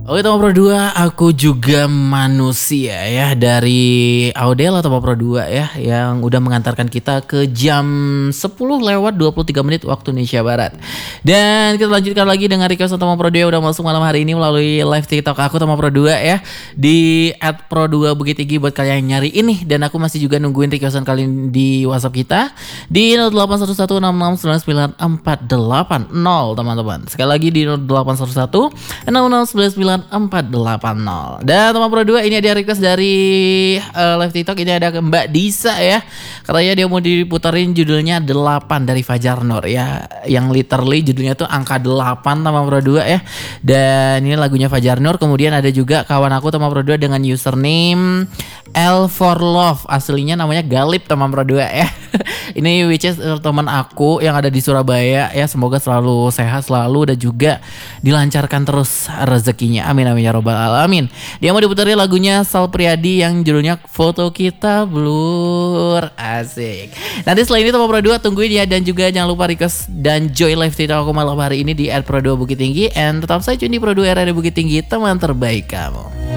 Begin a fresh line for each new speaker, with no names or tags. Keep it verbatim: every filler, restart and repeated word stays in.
Oke teman Pro dua, aku juga manusia ya dari Audel atau Pro dua ya yang udah mengantarkan kita ke jam sepuluh lewat dua puluh tiga menit waktu Indonesia Barat. Dan kita lanjutkan lagi dengan request Teman Pro dua udah masuk malam hari ini melalui live TikTok aku Teman Pro dua ya di at pro dua Bukit Tinggi buat kalian yang nyari ini, dan aku masih juga nungguin requestan kalian di WhatsApp kita di nol delapan satu satu enam enam sembilan sembilan empat delapan nol teman-teman. Sekali lagi di nol delapan satu satu enam enam sembilan sembilan empat delapan nol. Dan teman Pro dua ini ada request dari uh, live TikTok, ini ada Mbak Disa ya. Katanya dia mau diputerin judulnya delapan dari Fajar Nur ya. Yang literally judulnya tuh angka delapan teman Pro dua ya. Dan ini lagunya Fajar Nur. Kemudian ada juga kawan aku teman Pro dua dengan username L for Love. Aslinya namanya Galip teman Pro dua ya. Ini which is teman aku yang ada di Surabaya ya. Semoga selalu sehat selalu dan juga dilancarkan terus rezekinya. Amin amin ya robbal alamin. Dia mau diputerin lagunya Sal Priadi yang judulnya Foto Kita Blur. Asik. Nanti setelah ini teman Pro dua tungguin ya, dan juga jangan lupa request dan join live TikTok aku malam hari ini di at pro dua Bukit Tinggi, and tetap saya di Pro dua R R Bukit Tinggi, teman terbaik kamu.